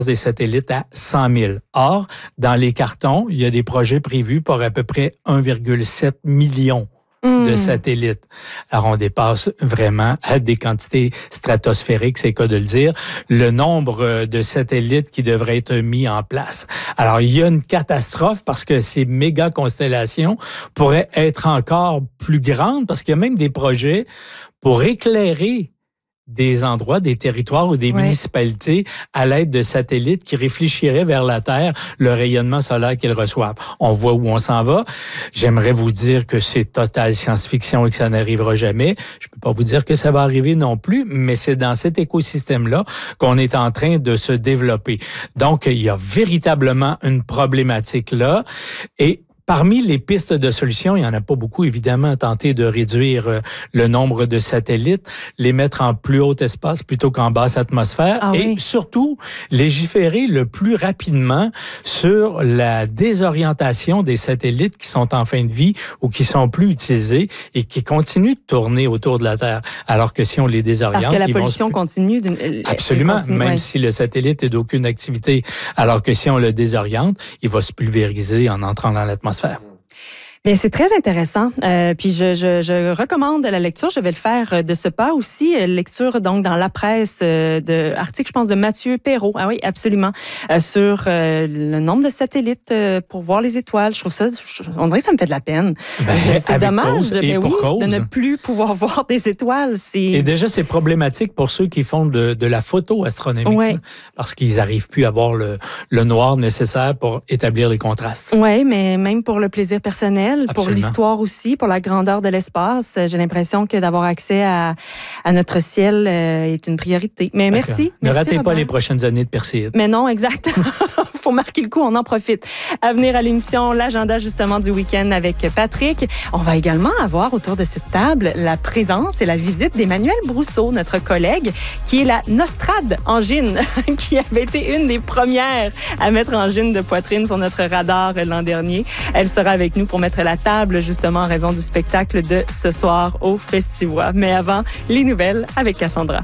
des satellites à 100 000. Or, dans les cartons, il y a des projets prévus pour à peu près 1,7 million de satellites. Alors, on dépasse vraiment à des quantités stratosphériques, c'est le cas de le dire, le nombre de satellites qui devraient être mis en place. Alors, il y a une catastrophe parce que ces méga constellations pourraient être encore plus grandes parce qu'il y a même des projets pour éclairer des endroits, des territoires ou des municipalités à l'aide de satellites qui réfléchiraient vers la Terre le rayonnement solaire qu'ils reçoivent. On voit où on s'en va. J'aimerais vous dire que c'est total science-fiction et que ça n'arrivera jamais. Je peux pas vous dire que ça va arriver non plus, mais c'est dans cet écosystème-là qu'on est en train de se développer. Donc, il y a véritablement une problématique là et parmi les pistes de solutions, il n'y en a pas beaucoup, évidemment, tenter de réduire le nombre de satellites, les mettre en plus haut espace plutôt qu'en basse atmosphère et surtout légiférer le plus rapidement sur la désorientation des satellites qui sont en fin de vie ou qui sont plus utilisés et qui continuent de tourner autour de la Terre. Alors que si on les désoriente... Parce que la pollution continue. Absolument, même si le satellite est d'aucune activité. Alors que si on le désoriente, il va se pulvériser en entrant dans l'atmosphère. Mais c'est très intéressant. Puis je recommande la lecture. Je vais le faire de ce pas aussi. Lecture donc dans la presse de article, je pense, de Mathieu Perrault. Ah oui, absolument. Sur le nombre de satellites pour voir les étoiles. Je trouve ça, on dirait que ça me fait de la peine. C'est dommage de ne plus pouvoir voir des étoiles. Et déjà, c'est problématique pour ceux qui font de la photo astronomique. Ouais. Parce qu'ils n'arrivent plus à voir le noir nécessaire pour établir les contrastes. Oui, mais même pour le plaisir personnel, Absolument. Pour l'histoire aussi, pour la grandeur de l'espace. J'ai l'impression que d'avoir accès à notre ciel est une priorité. Mais merci. Ne ratez Robert. pas les prochaines années de Perséide. Mais non, exactement. Faut marquer le coup, on en profite. À venir à l'émission, l'agenda justement du week-end avec Patrick. On va également avoir autour de cette table la présence et la visite d'Emmanuelle Brousseau, notre collègue, qui est la nostrade en gine, qui avait été une des premières à mettre en gine de poitrine sur notre radar l'an dernier. Elle sera avec nous pour mettre la table justement en raison du spectacle de ce soir au Festivois. Mais avant, les nouvelles avec Cassandra.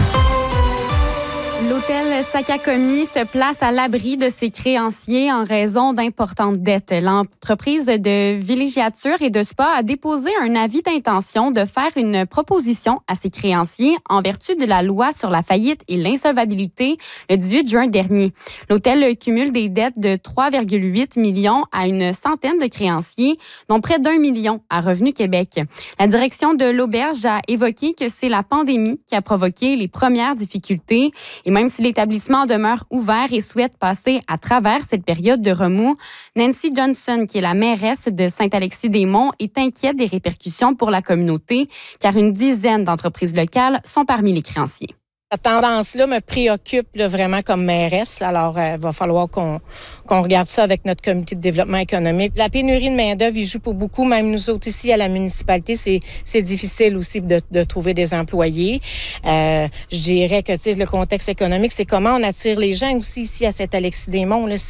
L'hôtel Sakakomi se place à l'abri de ses créanciers en raison d'importantes dettes. L'entreprise de villégiature et de spa a déposé un avis d'intention de faire une proposition à ses créanciers en vertu de la loi sur la faillite et l'insolvabilité le 18 juin dernier. L'hôtel cumule des dettes de 3,8 millions à une centaine de créanciers, dont près d'1 million à Revenu Québec. La direction de l'auberge a évoqué que c'est la pandémie qui a provoqué les premières difficultés. Et même si l'établissement demeure ouvert et souhaite passer à travers cette période de remous, Nancy Johnson, qui est la mairesse de Saint-Alexis-des-Monts, est inquiète des répercussions pour la communauté, car une dizaine d'entreprises locales sont parmi les créanciers. Cette tendance-là me préoccupe là, vraiment comme mairesse. Alors, il va falloir qu'on regarde ça avec notre comité de développement économique. La pénurie de main-d'œuvre, il joue pour beaucoup. Même nous autres ici à la municipalité, c'est difficile aussi de trouver des employés. Je dirais que le contexte économique, c'est comment on attire les gens aussi ici à Saint-Alexis-des-Monts. Là,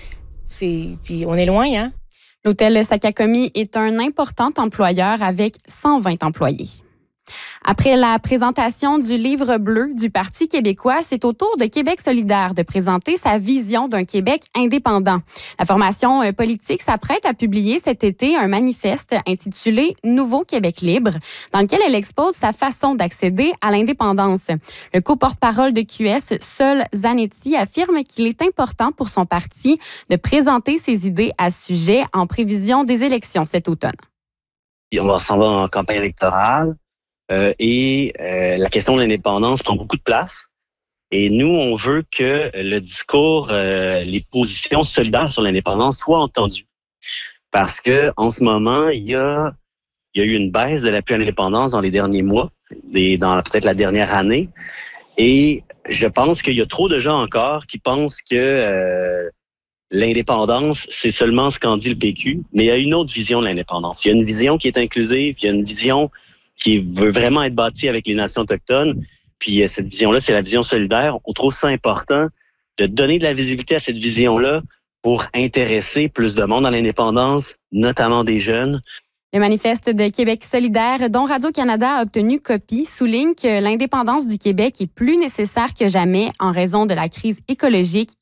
puis on est loin, hein? L'hôtel Sakakomi est un important employeur avec 120 employés. Après la présentation du livre bleu du Parti québécois, c'est au tour de Québec solidaire de présenter sa vision d'un Québec indépendant. La formation politique s'apprête à publier cet été un manifeste intitulé « Nouveau Québec libre », dans lequel elle expose sa façon d'accéder à l'indépendance. Le co-porte-parole de QS, Sol Zanetti, affirme qu'il est important pour son parti de présenter ses idées à ce sujet en prévision des élections cet automne. On s'en va en campagne électorale. La question de l'indépendance prend beaucoup de place. Et nous, on veut que le discours, les positions solidaires sur l'indépendance soient entendues. Parce que en ce moment, il y a eu une baisse de l'appui à l'indépendance dans les derniers mois, dans peut-être la dernière année. Et je pense qu'il y a trop de gens encore qui pensent que l'indépendance, c'est seulement ce qu'en dit le PQ. Mais il y a une autre vision de l'indépendance. Il y a une vision qui est inclusive, il y a une vision qui veut vraiment être bâti avec les nations autochtones. Puis cette vision-là, c'est la vision solidaire. On trouve ça important de donner de la visibilité à cette vision-là pour intéresser plus de monde à l'indépendance, notamment des jeunes. Le manifeste de Québec solidaire, dont Radio-Canada a obtenu copie, souligne que l'indépendance du Québec est plus nécessaire que jamais en raison de la crise écologique